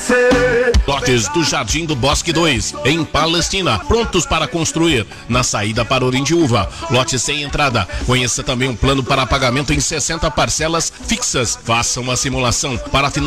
Lotes do Jardim do Bosque 2, em Palestina, prontos para construir, na saída para Orindiúva. Lote sem entrada. Conheça também um plano para pagamento em 60 parcelas fixas. Faça uma simulação para financiar